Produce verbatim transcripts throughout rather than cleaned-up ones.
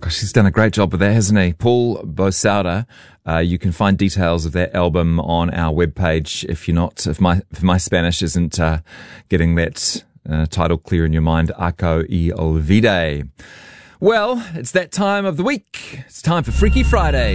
Gosh, he's done a great job with that, hasn't he? Paul Bosauda. Uh, you can find details of that album on our webpage if you're not, if my, if my Spanish isn't uh, getting that uh, title clear in your mind. Ako y Olvide. Well, it's that time of the week. It's time for Freaky Friday.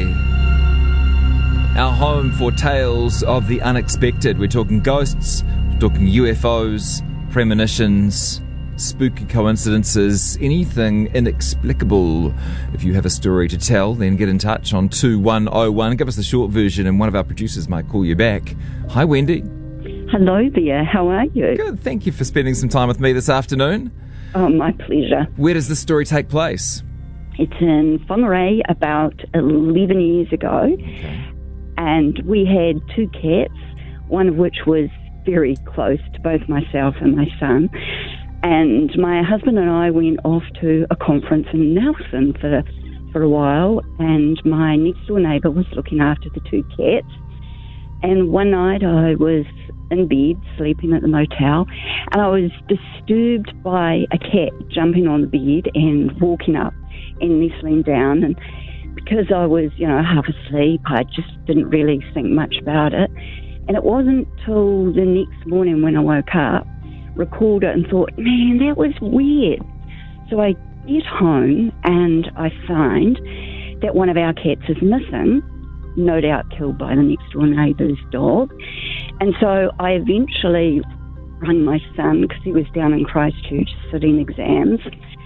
Our home for tales of the unexpected. We're talking ghosts, we're talking U F Os, premonitions, spooky coincidences, anything inexplicable. If you have a story to tell, then get in touch on two one oh one. Give us the short version and one of our producers might call you back. Hi, Wendy. Hello there. How are you? Good. Thank you for spending some time with me this afternoon. Oh, my pleasure. Where does this story take place? It's in Whangarei about eleven years ago. Okay. And we had two cats, one of which was very close to both myself and my son. And my husband and I went off to a conference in Nelson for for a while, and my next door neighbour was looking after the two cats. And one night I was in bed, sleeping at the motel, and I was disturbed by a cat jumping on the bed and walking up and nestling down. And because I was, you know, half asleep, I just didn't really think much about it. And it wasn't till the next morning when I woke up, recalled it and thought, man, that was weird. So I get home and I find that one of our cats is missing, no doubt killed by the next door neighbour's dog. And so I eventually rang my son because he was down in Christchurch sitting exams.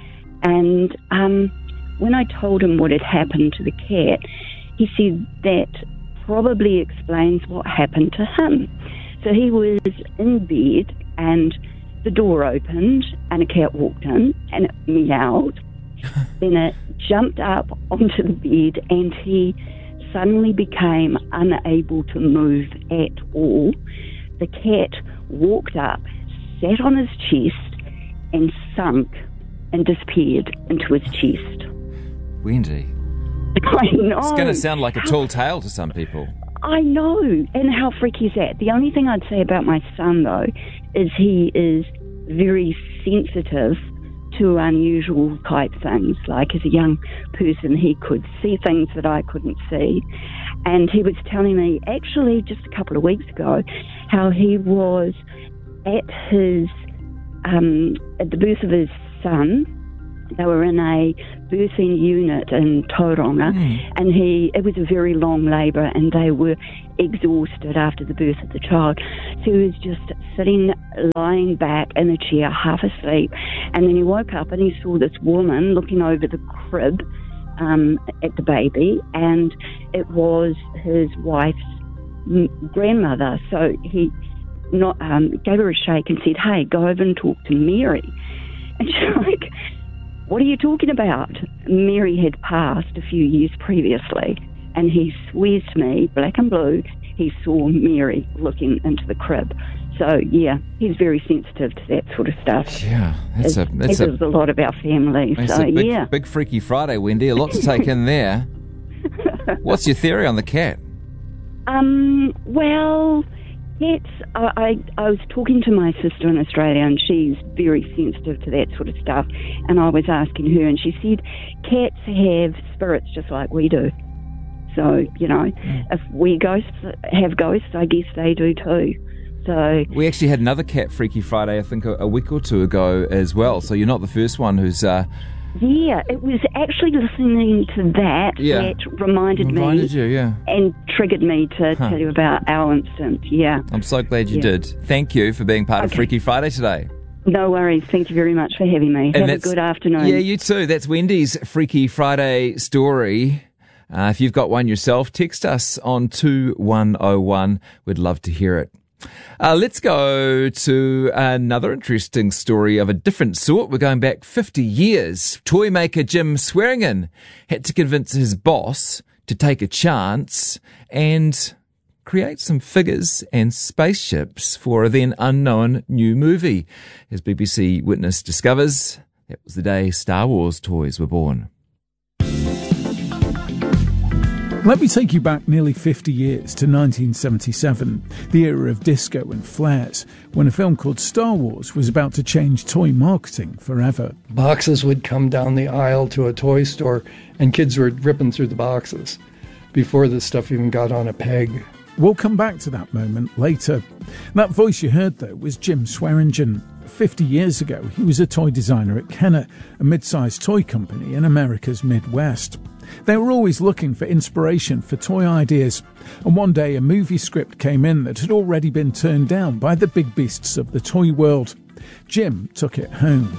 And um, when I told him what had happened to the cat, he said that probably explains what happened to him. So he was in bed and the door opened and a cat walked in and it meowed. Then it jumped up onto the bed and he suddenly became unable to move at all. The cat walked up, sat on his chest and sunk and disappeared into his chest. Wendy. I know. It's going to sound like a tall tale to some people. I know. And how freaky is that? The only thing I'd say about my son, though, is he is very sensitive to unusual type things. Like as a young person, he could see things that I couldn't see. And he was telling me, actually, just a couple of weeks ago, how he was at his, um, at the birth of his son. They were in a birthing unit in Tauranga, mm. and he it was a very long labour, and they were exhausted after the birth of the child. So he was just sitting, lying back in a chair, half asleep, and then he woke up and he saw this woman looking over the crib um, at the baby, and it was his wife's grandmother. So he not um, gave her a shake and said, "Hey, go over and talk to Mary." And she's like, "What are you talking about?" Mary had passed a few years previously, and he swears to me, black and blue, he saw Mary looking into the crib. So, yeah, he's very sensitive to that sort of stuff. Yeah, that's a... That's a, a lot of our family, so, a big, yeah. big Freaky Friday, Wendy. A lot to take in there. What's your theory on the cat? Um, well... Cats, I, I, I was talking to my sister in Australia, and she's very sensitive to that sort of stuff, and I was asking her, and she said cats have spirits just like we do. So, you know, mm. if we ghosts have ghosts, I guess they do too. So we actually had another Cat Freaky Friday, I think, a, a week or two ago as well, so you're not the first one who's... Uh, Yeah, it was actually listening to that yeah. that reminded, reminded me you, yeah. and triggered me to huh. tell you about our incident, yeah. I'm so glad you yeah. did. Thank you for being part okay. of Freaky Friday today. No worries. Thank you very much for having me. And Have a good afternoon. Yeah, you too. That's Wendy's Freaky Friday story. Uh, if you've got one yourself, text us on two one oh one. We'd love to hear it. Uh, let's go to another interesting story of a different sort. We're going back fifty years. Toy maker Jim Swearingen had to convince his boss to take a chance and create some figures and spaceships for a then unknown new movie. As B B C Witness discovers, that was the day Star Wars toys were born. Let me take you back nearly fifty years to nineteen seventy-seven, the era of disco and flares, when a film called Star Wars was about to change toy marketing forever. Boxes would come down the aisle to a toy store, and kids were ripping through the boxes before the stuff even got on a peg. We'll come back to that moment later. That voice you heard, though, was Jim Swearingen. Fifty years ago, he was a toy designer at Kenner, a mid-sized toy company in America's Midwest. They were always looking for inspiration for toy ideas, and one day a movie script came in that had already been turned down by the big beasts of the toy world. Jim took it home.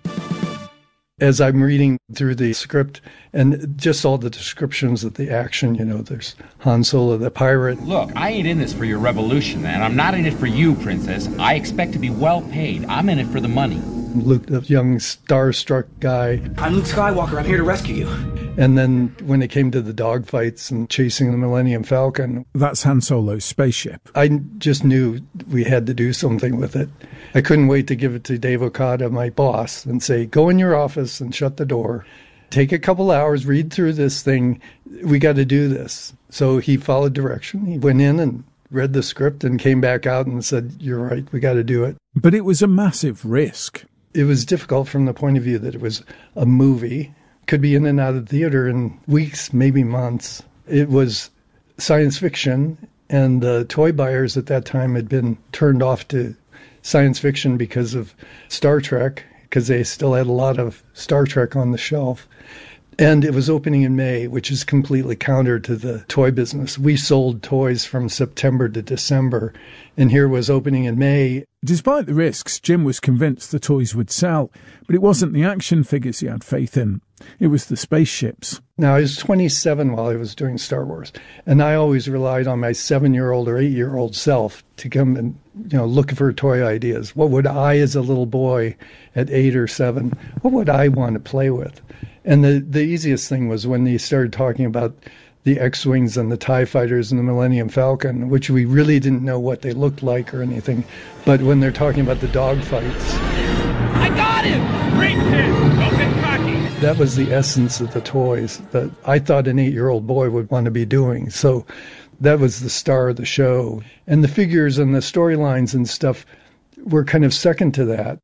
As I'm reading through the script and just all the descriptions of the action, you know, there's Han Solo, the pirate. Look, I ain't in this for your revolution, and I'm not in it for you, Princess. I expect to be well paid. I'm in it for the money. Luke, the young starstruck guy. I'm Luke Skywalker. I'm here to rescue you. And then when it came to the dogfights and chasing the Millennium Falcon. That's Han Solo's spaceship. I just knew we had to do something with it. I couldn't wait to give it to Dave Okada, my boss, and say, go in your office and shut the door. Take a couple hours, read through this thing. We got to do this. So he followed direction. He went in and read the script and came back out and said, you're right, we got to do it. But it was a massive risk. It was difficult from the point of view that it was a movie. Could be in and out of the theater in weeks, maybe months. It was science fiction, and the toy buyers at that time had been turned off to science fiction because of Star Trek, because they still had a lot of Star Trek on the shelf. And it was opening in May, which is completely counter to the toy business. We sold toys from September to December, and here was opening in May. Despite the risks, Jim was convinced the toys would sell, but it wasn't the action figures he had faith in. It was the spaceships. Now, I was twenty-seven while I was doing Star Wars, and I always relied on my seven-year-old or eight-year-old self to come and, you know, look for toy ideas. What would I, as a little boy at eight or seven, what would I want to play with? And the, the easiest thing was when they started talking about the X-Wings and the TIE Fighters and the Millennium Falcon, which we really didn't know what they looked like or anything. But when they're talking about the dogfights... I got him! Great hit! Don't get cocky! That was the essence of the toys that I thought an eight-year-old boy would want to be doing. So that was the star of the show. And the figures and the storylines and stuff were kind of second to that.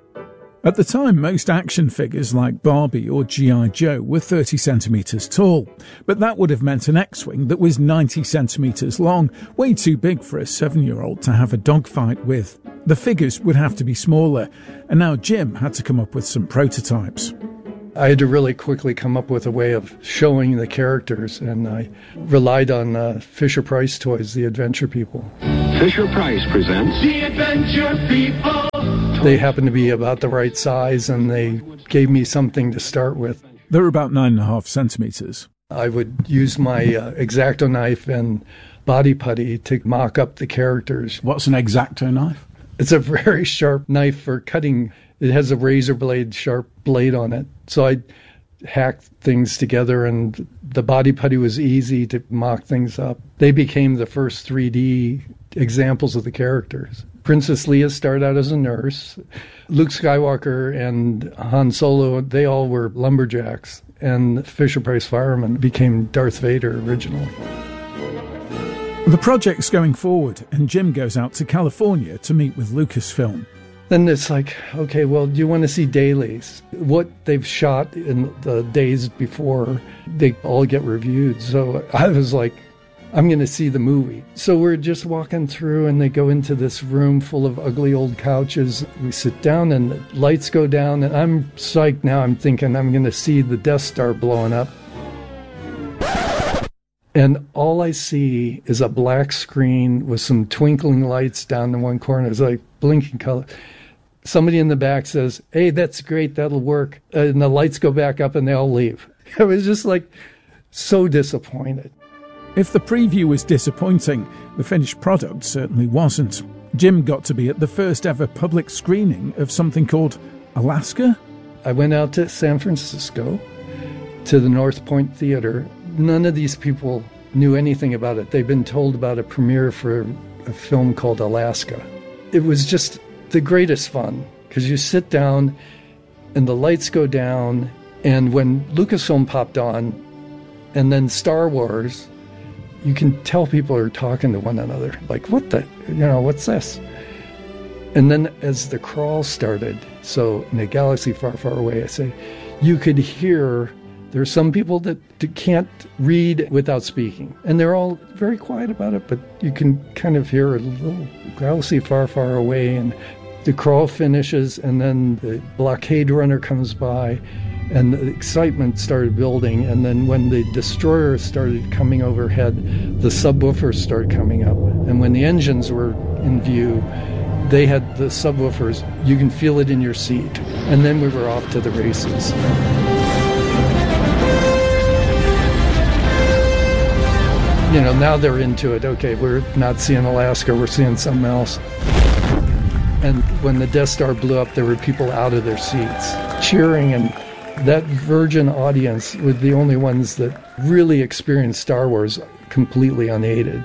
At the time, most action figures like Barbie or G I Joe were thirty centimetres tall, but that would have meant an X-Wing that was ninety centimetres long, way too big for a seven-year-old to have a dogfight with. The figures would have to be smaller, and now Jim had to come up with some prototypes. I had to really quickly come up with a way of showing the characters, and I relied on uh, Fisher-Price toys, the Adventure People. Fisher-Price presents The Adventure People! They happened to be about the right size, and they gave me something to start with. They're about nine and a half centimetres. I would use my uh, X-Acto knife and body putty to mock up the characters. What's an X-Acto knife? It's a very sharp knife for cutting. It has a razor blade, sharp blade on it. So I hacked things together, and the body putty was easy to mock things up. They became the first three D examples of the characters. Princess Leia started out as a nurse. Luke Skywalker and Han Solo, they all were lumberjacks. And Fisher-Price fireman became Darth Vader originally. The project's going forward, and Jim goes out to California to meet with Lucasfilm. Then it's like, okay, well, do you want to see dailies? What they've shot in the days before, they all get reviewed. So I was like, I'm going to see the movie. So we're just walking through, and they go into this room full of ugly old couches. We sit down, and the lights go down, and I'm psyched now. I'm thinking I'm going to see the Death Star blowing up. And all I see is a black screen with some twinkling lights down in one corner. It's like blinking color. Somebody in the back says, hey, that's great, that'll work. And the lights go back up and they all leave. I was just like so disappointed. If the preview was disappointing, the finished product certainly wasn't. Jim got to be at the first ever public screening of something called Alaska. I went out to San Francisco, to the North Point Theater. None of these people knew anything about it. They'd been told about a premiere for a film called Alaska. It was just the greatest fun, because you sit down and the lights go down, and when Lucasfilm popped on, And then Star Wars, you can tell people are talking to one another. Like, what the, you know, what's this? And then as the crawl started, so in a galaxy far, far away, I say, you could hear, there are some people that can't read without speaking. And they're all very quiet about it, but you can kind of hear a little galaxy far, far away. And the crawl finishes, and then the blockade runner comes by, and the excitement started building. And then when the destroyer started coming overhead, the subwoofers started coming up. And when the engines were in view, they had the subwoofers. You can feel it in your seat. And then we were off to the races. You know, now they're into it. Okay, we're not seeing Alaska, we're seeing something else. And when the Death Star blew up, there were people out of their seats cheering, and that virgin audience were the only ones that really experienced Star Wars completely unaided.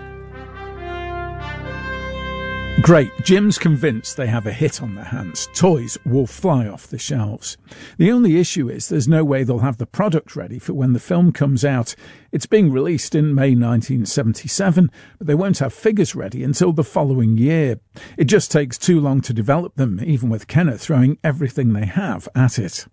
Great. Jim's convinced they have a hit on their hands. Toys will fly off the shelves. The only issue is there's no way they'll have the product ready for when the film comes out. It's being released in May nineteen seventy-seven, but they won't have figures ready until the following year. It just takes too long to develop them, even with Kenner throwing everything they have at it.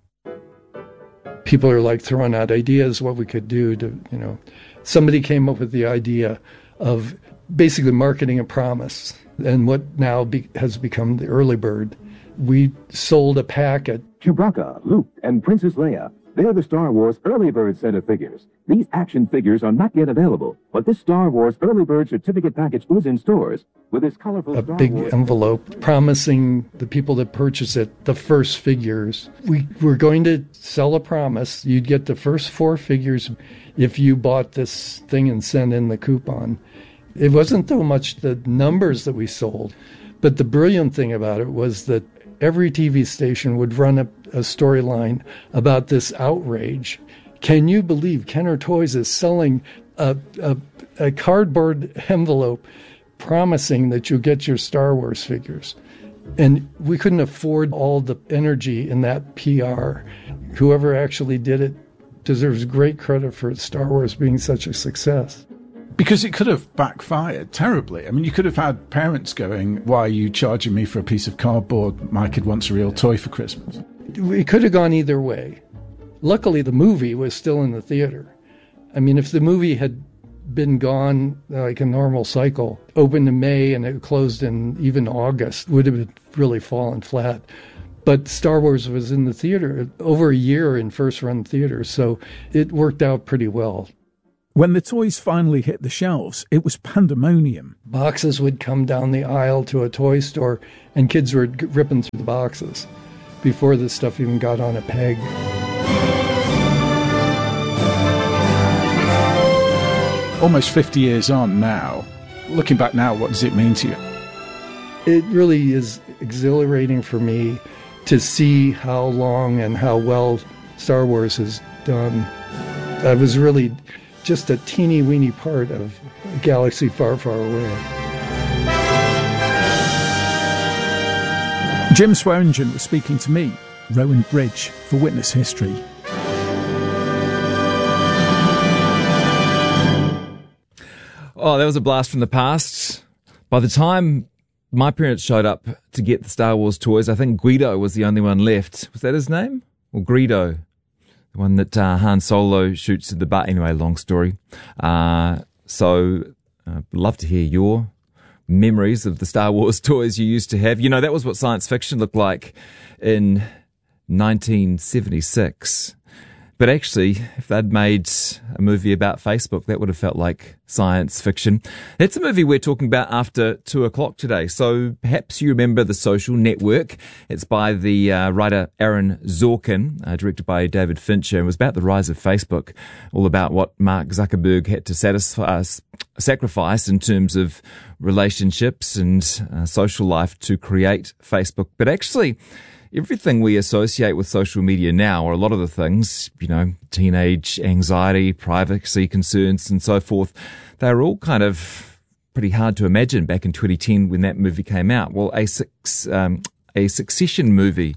People are like throwing out ideas, what we could do to, you know, somebody came up with the idea of basically marketing a promise. And what now be, has become the early bird. We sold a pack at Chewbacca, Luke, and Princess Leia. They're the Star Wars Early Bird set of figures. These action figures are not yet available, but this Star Wars Early Bird certificate package is in stores with this colorful a Star big Wars envelope promising the people that purchase it the first figures. We were going to sell a promise. You'd get the first four figures if you bought this thing and sent in the coupon. It wasn't so much the numbers that we sold, but the brilliant thing about it was that every T V station would run a, a storyline about this outrage. Can you believe Kenner Toys is selling a, a, a cardboard envelope promising that you'll get your Star Wars figures? And we couldn't afford all the energy in that P R. Whoever actually did it deserves great credit for Star Wars being such a success. Because it could have backfired terribly. I mean, you could have had parents going, why are you charging me for a piece of cardboard? My kid wants a real toy for Christmas. It could have gone either way. Luckily, the movie was still in the theater. I mean, if the movie had been gone like a normal cycle, opened in May and it closed in even August, would have been really fallen flat. But Star Wars was in the theater over a year in first-run theaters, so it worked out pretty well. When the toys finally hit the shelves, it was pandemonium. Boxes would come down the aisle to a toy store, and kids were ripping through the boxes before the stuff even got on a peg. Almost fifty years on now, looking back now, what does it mean to you? It really is exhilarating for me to see how long and how well Star Wars has done. I was really just a teeny weeny part of a galaxy far, far away. Jim Swearingen was speaking to me, Rowan Bridge, for Witness History. Oh, that was a blast from the past. By the time my parents showed up to get the Star Wars toys, I think Guido was the only one left. Was that his name? Or Greedo? The one that uh, Han Solo shoots at the butt. Anyway, long story. Uh, so, uh, love to hear your memories of the Star Wars toys you used to have. You know, that was what science fiction looked like in nineteen seventy-six. But actually, if they'd made a movie about Facebook, that would have felt like science fiction. It's a movie we're talking about after two o'clock today. So perhaps you remember The Social Network. It's by the uh, writer Aaron Sorkin, uh, directed by David Fincher. It was about the rise of Facebook, all about what Mark Zuckerberg had to satisfy, uh, sacrifice in terms of relationships and uh, social life to create Facebook. But actually, everything we associate with social media now, or a lot of the things, you know, teenage anxiety, privacy concerns and so forth, they're all kind of pretty hard to imagine back in twenty ten when that movie came out. Well, a, six, um, a Succession movie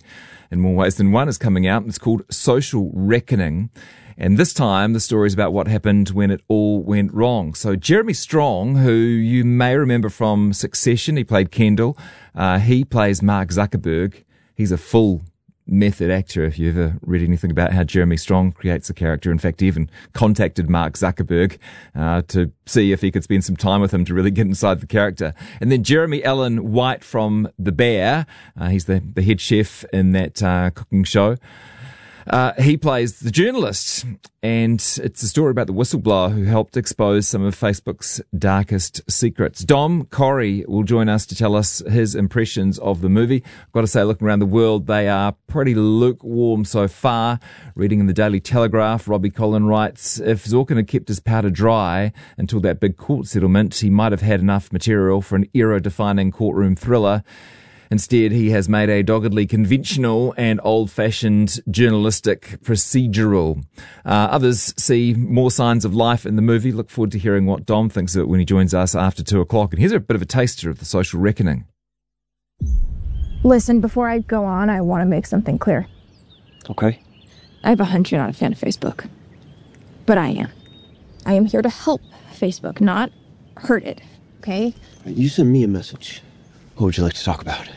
in more ways than one, is coming out. It's called Social Reckoning. And this time, the story is about what happened when it all went wrong. So Jeremy Strong, who you may remember from Succession, he played Kendall. Uh, he plays Mark Zuckerberg. He's a full method actor, if you ever read anything about how Jeremy Strong creates a character. In fact, he even contacted Mark Zuckerberg uh, to see if he could spend some time with him to really get inside the character. And then Jeremy Allen White from The Bear. Uh, he's the, the head chef in that uh, cooking show. Uh, he plays the journalist, and it's a story about the whistleblower who helped expose some of Facebook's darkest secrets. Dom Corey will join us to tell us his impressions of the movie. I've got to say, looking around the world, they are pretty lukewarm so far. Reading in the Daily Telegraph, Robbie Collin writes, if Zorkin had kept his powder dry until that big court settlement, he might have had enough material for an era-defining courtroom thriller. Instead, he has made a doggedly conventional and old-fashioned journalistic procedural. Uh, others see more signs of life in the movie. Look forward to hearing what Dom thinks of it when he joins us after two o'clock. And here's a bit of a taster of the Social Reckoning. Listen, before I go on, I want to make something clear. Okay. I have a hunch you're not a fan of Facebook. But I am. I am here to help Facebook, not hurt it, okay? You send me a message. What would you like to talk about?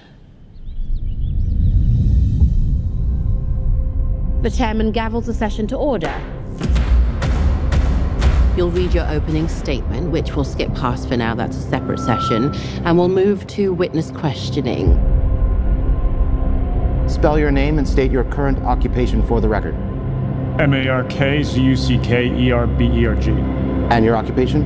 The chairman gavels the session to order. You'll read your opening statement, which we'll skip past for now, that's a separate session, and we'll move to witness questioning. Spell your name and state your current occupation for the record. M A R K Z U C K E R B E R G. And your occupation?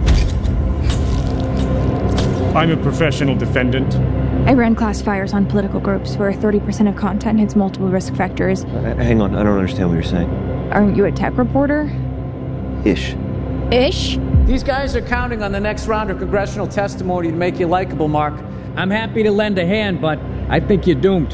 I'm a professional defendant. I ran classifiers on political groups where thirty percent of content hits multiple risk factors. Uh, hang on, I don't understand what you're saying. Aren't you a tech reporter? Ish. Ish? These guys are counting on the next round of congressional testimony to make you likable, Mark. I'm happy to lend a hand, but I think you're doomed.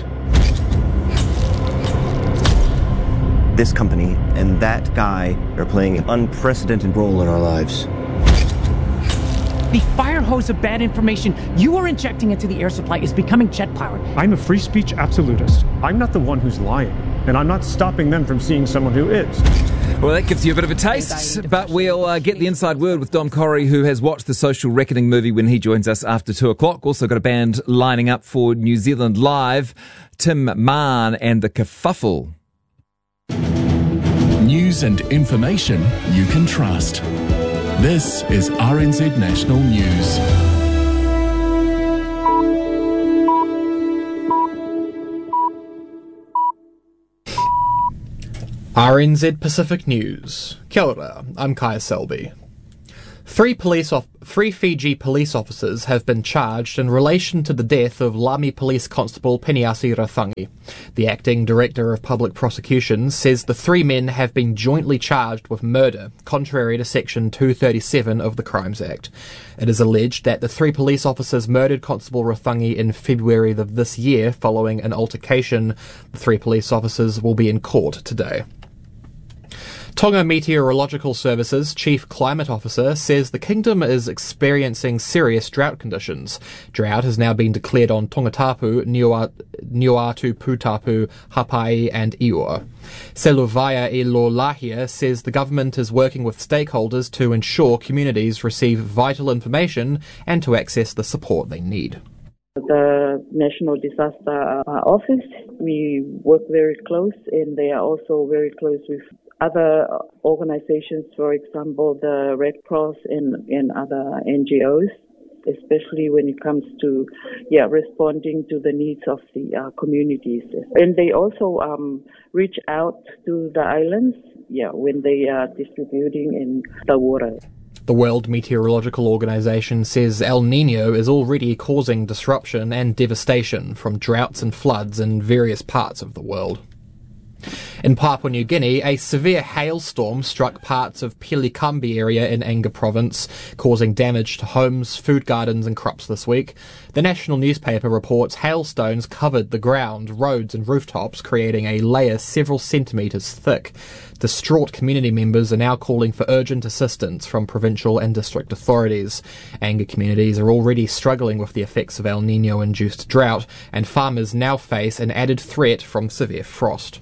This company and that guy are playing an unprecedented role in our lives. The fire hose of bad information you are injecting into the air supply is becoming jet powered. I'm a free speech absolutist. I'm not the one who's lying, and I'm not stopping them from seeing someone who is. Well, that gives you a bit of a taste, but we'll uh, get the inside word with Dom Corey, who has watched the Social Reckoning movie when he joins us after two o'clock. Also got a band lining up for New Zealand Live, Tim Mann and the Kerfuffle. News and information you can trust. This is R N Z National News. R N Z Pacific News. Kia ora, I'm Kaya Selby. Three police off- three Fiji police officers have been charged in relation to the death of Lami Police Constable Peniasi Rathangi. The acting director of public prosecutions says the three men have been jointly charged with murder, contrary to Section two thirty-seven of the Crimes Act. It is alleged that the three police officers murdered Constable Rathangi in February of this year following an altercation. The three police officers will be in court today. Tonga Meteorological Services Chief Climate Officer says the kingdom is experiencing serious drought conditions. Drought has now been declared on Tongatapu, Niuatu Putapu, Hapai and Iora. Seluvaya Elolahia says the government is working with stakeholders to ensure communities receive vital information and to access the support they need. The National Disaster Office, we work very close, and they are also very close with other organizations, for example, the Red Cross and, and other N G Os, especially when it comes to yeah responding to the needs of the uh, communities. And they also um, reach out to the islands yeah, when they are distributing in the water. The World Meteorological Organization says El Niño is already causing disruption and devastation from droughts and floods in various parts of the world. In Papua New Guinea, a severe hailstorm struck parts of Pilikambi area in Enga province, causing damage to homes, food gardens and crops this week. The national newspaper reports hailstones covered the ground, roads and rooftops, creating a layer several centimetres thick. Distraught community members are now calling for urgent assistance from provincial and district authorities. Enga communities are already struggling with the effects of El Niño-induced drought, and farmers now face an added threat from severe frost.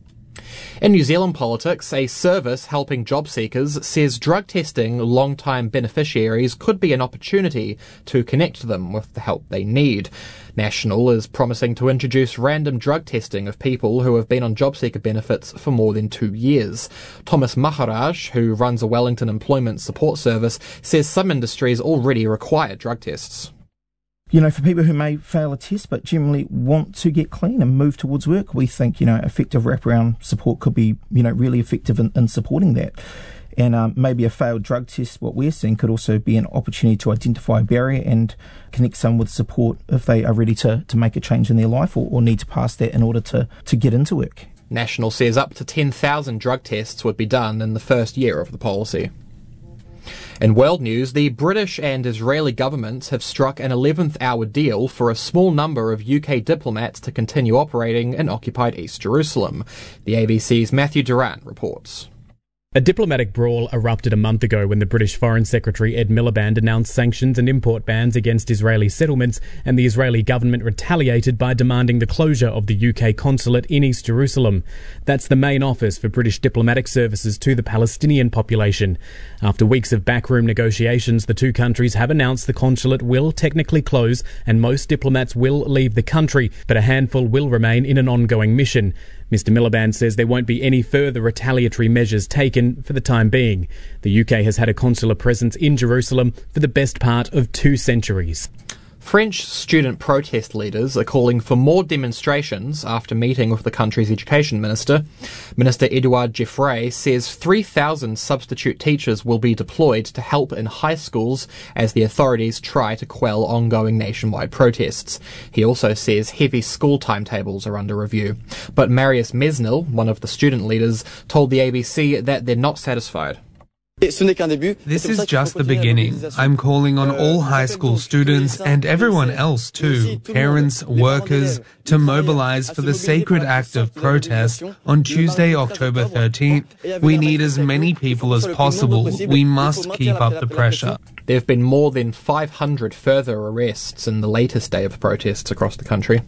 In New Zealand politics, a service helping job seekers says drug testing long-time beneficiaries could be an opportunity to connect them with the help they need. National is promising to introduce random drug testing of people who have been on job seeker benefits for more than two years. Thomas Maharaj, who runs a Wellington Employment Support Service, says some industries already require drug tests. You know, for people who may fail a test but generally want to get clean and move towards work, we think, you know, effective wraparound support could be, you know, really effective in, in supporting that. And um, maybe a failed drug test, what we're seeing, could also be an opportunity to identify a barrier and connect someone with support if they are ready to, to make a change in their life or, or need to pass that in order to, to get into work. National says up to ten thousand drug tests would be done in the first year of the policy. In world news, the British and Israeli governments have struck an eleventh hour deal for a small number of U K diplomats to continue operating in occupied East Jerusalem. The A B C's Matthew Durant reports. A diplomatic brawl erupted a month ago when the British Foreign Secretary Ed Miliband announced sanctions and import bans against Israeli settlements, and the Israeli government retaliated by demanding the closure of the U K consulate in East Jerusalem. That's the main office for British diplomatic services to the Palestinian population. After weeks of backroom negotiations, the two countries have announced the consulate will technically close and most diplomats will leave the country, but a handful will remain in an ongoing mission. Mister Miliband says there won't be any further retaliatory measures taken for the time being. The U K has had a consular presence in Jerusalem for the best part of two centuries. French student protest leaders are calling for more demonstrations after meeting with the country's education minister. Minister Edouard Geoffroy says three thousand substitute teachers will be deployed to help in high schools as the authorities try to quell ongoing nationwide protests. He also says heavy school timetables are under review. But Marius Mesnil, one of the student leaders, told the A B C that they're not satisfied. This is just the beginning. I'm calling on all high school students and everyone else too, parents, workers, to mobilize for the sacred act of protest on Tuesday, October thirteenth. We need as many people as possible. We must keep up the pressure. There have been more than five hundred further arrests in the latest day of protests across the country.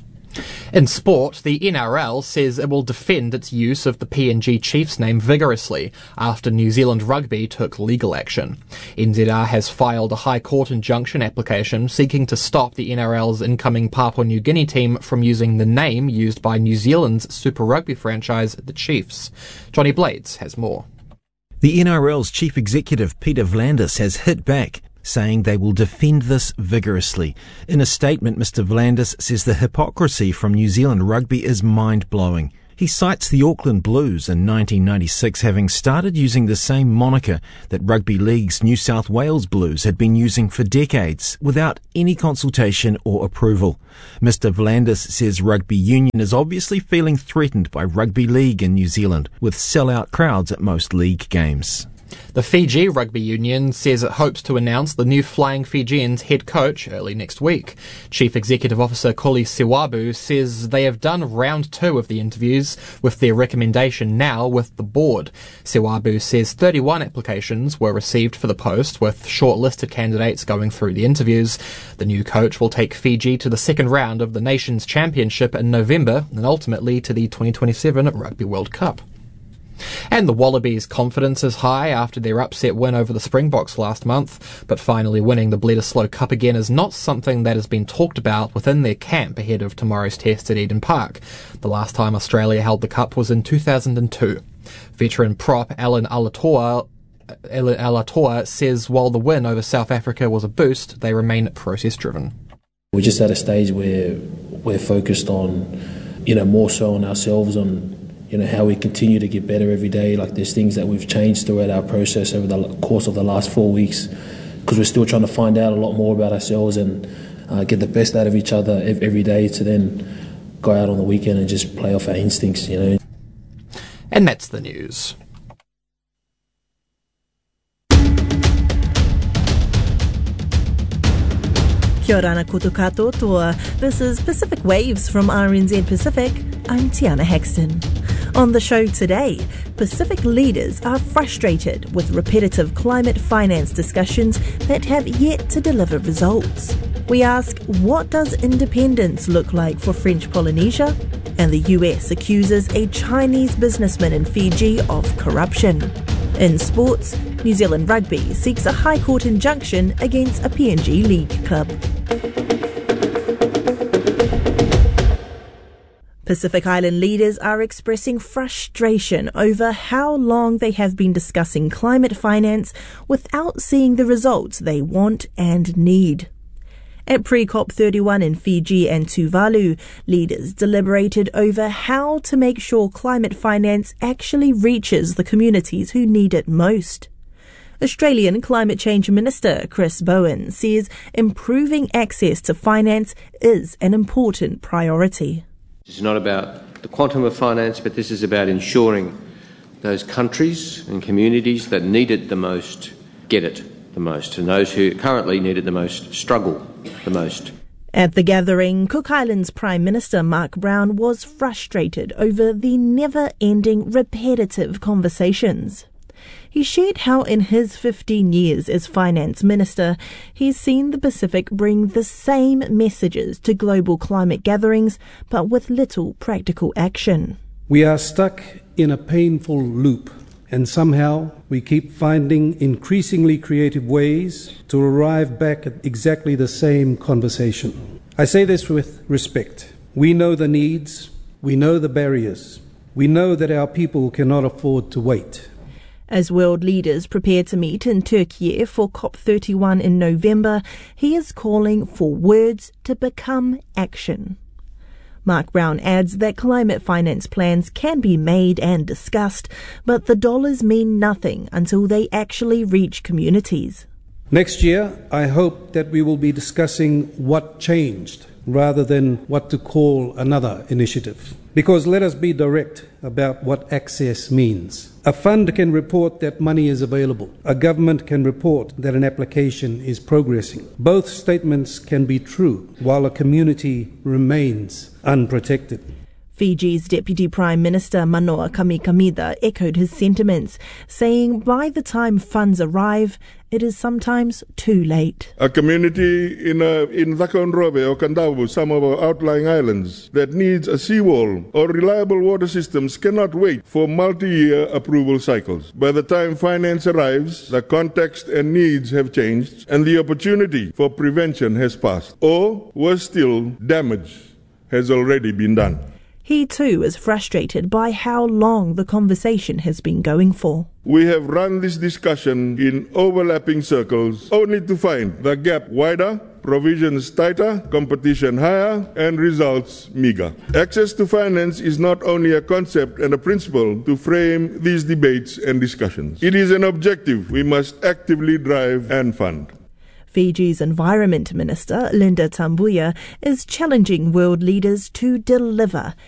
In sport, the N R L says it will defend its use of the P N G Chiefs name vigorously after New Zealand Rugby took legal action. N Z R has filed a High Court injunction application seeking to stop the N R L's incoming Papua New Guinea team from using the name used by New Zealand's Super Rugby franchise, the Chiefs. Johnny Blades has more. The N R L's chief executive, Peter V'landys, has hit back, saying they will defend this vigorously. In a statement, Mister V'landys says the hypocrisy from New Zealand Rugby is mind-blowing. He cites the Auckland Blues in nineteen ninety-six having started using the same moniker that Rugby League's New South Wales Blues had been using for decades without any consultation or approval. Mister V'landys says Rugby Union is obviously feeling threatened by Rugby League in New Zealand, with sell-out crowds at most league games. The Fiji Rugby Union says it hopes to announce the new Flying Fijians head coach early next week. Chief Executive Officer Koli Siwabu says they have done round two of the interviews, with their recommendation now with the board. Siwabu says thirty-one applications were received for the post, with shortlisted candidates going through the interviews. The new coach will take Fiji to the second round of the Nations Championship in November and ultimately to the twenty twenty-seven Rugby World Cup. And the Wallabies' confidence is high after their upset win over the Springboks last month, but finally winning the Bledisloe Cup again is not something that has been talked about within their camp ahead of tomorrow's test at Eden Park. The last time Australia held the Cup was in two thousand two. Veteran prop Alan Alatoa Alatoa says while the win over South Africa was a boost, they remain process-driven. We're just at a stage where we're focused on, you know, more so on ourselves, on you know, how we continue to get better every day. Like, there's things that we've changed throughout our process over the course of the last four weeks because we're still trying to find out a lot more about ourselves and uh, get the best out of each other every day to then go out on the weekend and just play off our instincts, you know. And that's the news. Kia ora ana koutou katoa. This is Pacific Waves from R N Z Pacific. I'm Tiana Hexton. On the show today, Pacific leaders are frustrated with repetitive climate finance discussions that have yet to deliver results. We ask, what does independence look like for French Polynesia? And the U S accuses a Chinese businessman in Fiji of corruption. In sports, New Zealand Rugby seeks a High Court injunction against a P N G League club. Pacific Island leaders are expressing frustration over how long they have been discussing climate finance without seeing the results they want and need. At pre-COP thirty-one in Fiji and Tuvalu, leaders deliberated over how to make sure climate finance actually reaches the communities who need it most. Australian Climate Change Minister Chris Bowen says improving access to finance is an important priority. It's not about the quantum of finance, but this is about ensuring those countries and communities that need it the most get it the most, and those who currently need it the most struggle the most. At the gathering, Cook Islands Prime Minister Mark Brown was frustrated over the never-ending repetitive conversations. He shared how in his fifteen years as Finance Minister, he's seen the Pacific bring the same messages to global climate gatherings, but with little practical action. We are stuck in a painful loop, and somehow we keep finding increasingly creative ways to arrive back at exactly the same conversation. I say this with respect. We know the needs, we know the barriers, we know that our people cannot afford to wait. As world leaders prepare to meet in Turkey for COP thirty-one in November, he is calling for words to become action. Mark Brown adds that climate finance plans can be made and discussed, but the dollars mean nothing until they actually reach communities. Next year, I hope that we will be discussing what changed rather than what to call another initiative. Because let us be direct about what access means. A fund can report that money is available. A government can report that an application is progressing. Both statements can be true while a community remains unprotected. Fiji's Deputy Prime Minister Manoa Kamikamida echoed his sentiments, saying by the time funds arrive, it is sometimes too late. A community in uh, in Takonrobe or Kandawu, some of our outlying islands, that needs a seawall or reliable water systems cannot wait for multi-year approval cycles. By the time finance arrives, the context and needs have changed and the opportunity for prevention has passed. Or, worse still, damage has already been done. He too is frustrated by how long the conversation has been going for. We have run this discussion in overlapping circles only to find the gap wider, provisions tighter, competition higher, and results meager. Access to finance is not only a concept and a principle to frame these debates and discussions. It is an objective we must actively drive and fund. Fiji's Environment Minister, Linda Tambuya, is challenging world leaders to deliver